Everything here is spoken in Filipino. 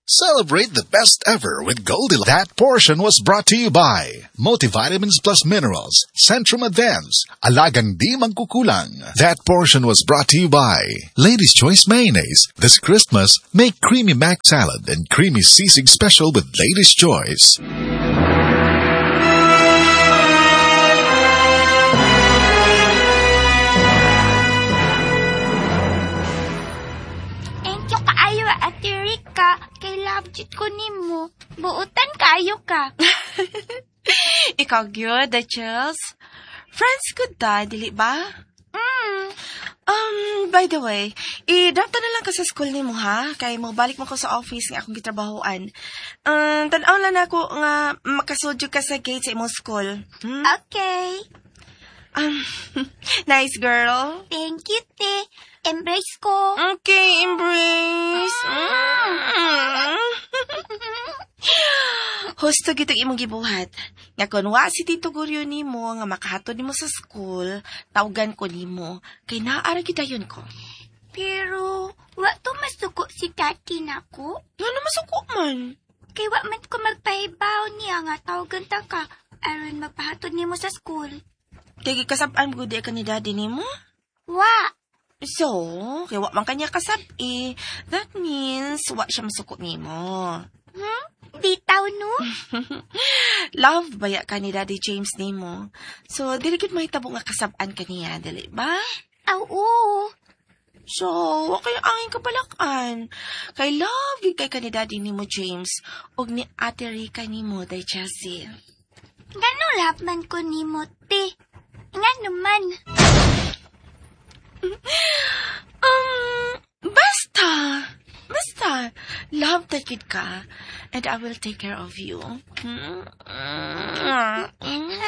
Celebrate the best ever with Goldilocks. That portion was brought to you by Multivitamins Plus Minerals, Centrum Advance, Alagang Di Mangkukulang. That portion was brought to you by Lady's Choice Mayonnaise. This Christmas, make creamy mac salad and creamy sisig special with Lady's Choice. Thank you kaayo, Ate Rika. Kay love jit ko nimo. Buutan kaayo ka. Ikaw gyud, Chels. Friends ko da, dili ba? By the way, i-drop na lang ka sa school nimo ha, kay mo balik mo ko sa office nga akong gitrabahoan. Tan-aw lang ako nga makasudyo ka sa gate sa imong school. Okay. Nice girl. Thank you, te. Embrace ko. Okay, embrace. Husto gitong imong gibuhat. Nga kun wa si Tito Guryo nimo nga makahatod nimo sa school, tawgan ko nimo. Kay naara gidayon ko. Pero, wa to masuko si tati nako. Ano masuko man? Kay wa man ko magpahibaw niya nga tawagan ta ka. Aron magpahatod nimo sa school. Kay gikasab-an gud ka ni daddy nimo? Wa. So, kay wa man kanya kasab-i. That means wa siya masuko nimo. Bitaw no? Love baya ka ni Daddy James nimo. So, dili gid mahitabo nga kasab-an kaniya, dili ba? Oo. So, wa kay angin kabalakan. Kay love gid kay ka ni Daddy nimo James ug ni Ate Rika nimo day Chelsea. Ngano lapman ko nimo, te? Nga naman. Basta, love that ka, and I will take care of you.